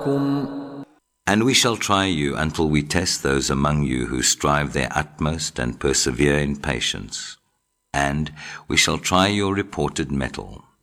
معكم And we shall try you until we test those among you who strive their utmost and persevere in patience. And we shall try your reported metal.